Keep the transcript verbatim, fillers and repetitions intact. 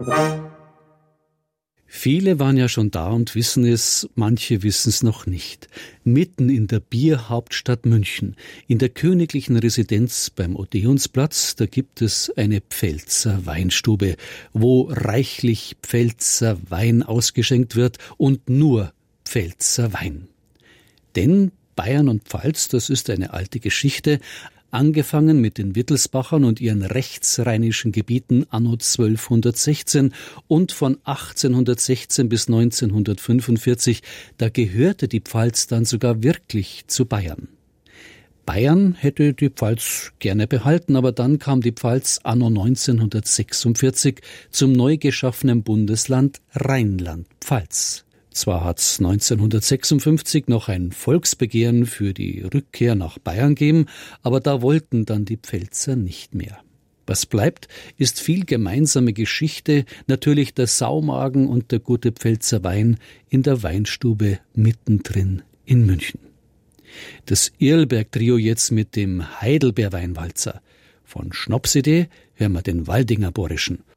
Viele waren ja schon da und wissen es, manche wissen es noch nicht. Mitten in der Bierhauptstadt München, in der königlichen Residenz beim Odeonsplatz, da gibt es eine Pfälzer Weinstube, wo reichlich Pfälzer Wein ausgeschenkt wird und nur Pfälzer Wein. Denn Bayern und Pfalz, das ist eine alte Geschichte, angefangen mit den Wittelsbachern und ihren rechtsrheinischen Gebieten anno zwölfhundertsechzehn und von achtzehnhundertsechzehn bis neunzehnhundertfünfundvierzig, da gehörte die Pfalz dann sogar wirklich zu Bayern. Bayern hätte die Pfalz gerne behalten, aber dann kam die Pfalz anno neunzehnhundertsechsundvierzig zum neu geschaffenen Bundesland Rheinland-Pfalz. Zwar hat es neunzehnhundertsechsundfünfzig noch ein Volksbegehren für die Rückkehr nach Bayern gegeben, aber da wollten dann die Pfälzer nicht mehr. Was bleibt, ist viel gemeinsame Geschichte, natürlich der Saumagen und der gute Pfälzer Wein in der Weinstube mittendrin in München. Das Irlberg-Trio jetzt mit dem Heidelbeer-Weinwalzer. Von Schnapsidee hören wir den Waldinger Borischen.